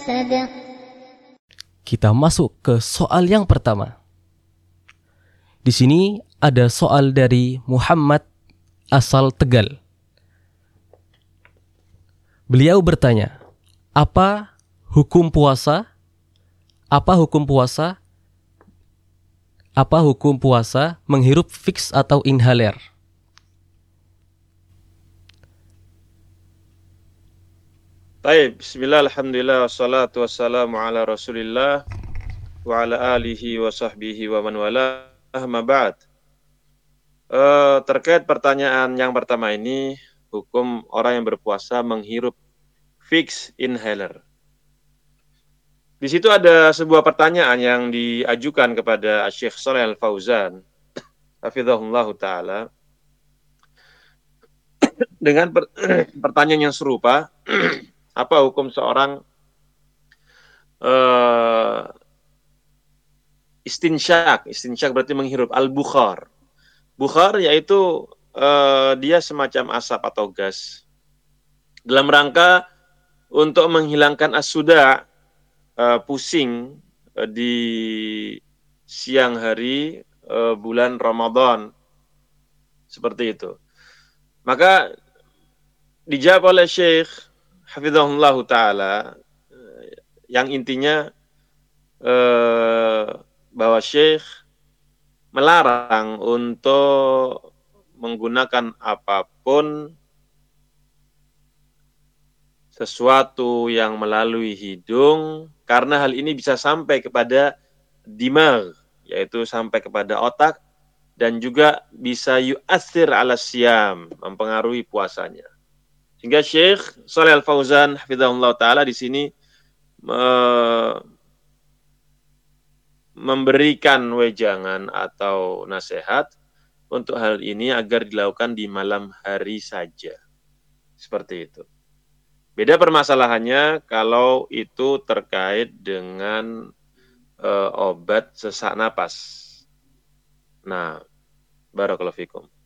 Kita masuk ke soal yang pertama. Di sini ada soal dari Muhammad asal Tegal. Beliau bertanya, apa hukum puasa? Apa hukum puasa? Apa hukum puasa menghirup fix atau inhaler? Baik, bismillah, alhamdulillah, wassalatu wassalamu ala rasulillah wa ala alihi wa sahbihi wa man wala, amma ba'd. Terkait pertanyaan yang pertama ini, hukum orang yang berpuasa menghirup fix inhaler. Di situ ada sebuah pertanyaan yang diajukan kepada Syekh Shalih Al-Fauzan, hafizahullah ta'ala, dengan pertanyaan yang serupa, apa hukum seorang istinsyak berarti menghirup, al-bukhar. Bukhar yaitu dia semacam asap atau gas dalam rangka untuk menghilangkan as-suda, pusing di siang hari bulan Ramadan, seperti itu. Maka dijawab oleh Syekh hafizahullah ta'ala yang intinya bahwa Syekh melarang untuk menggunakan apapun sesuatu yang melalui hidung, karena hal ini bisa sampai kepada dimag, yaitu sampai kepada otak, dan juga bisa yu'athir ala siyam, mempengaruhi puasanya. Sehingga Syekh Shalih Al-Fauzan hafizahullah ta'ala di sini memberikan wejangan atau nasihat untuk hal ini agar dilakukan di malam hari saja. Seperti itu. Beda permasalahannya kalau itu terkait dengan obat sesak napas. Nah, barakallahu fikum.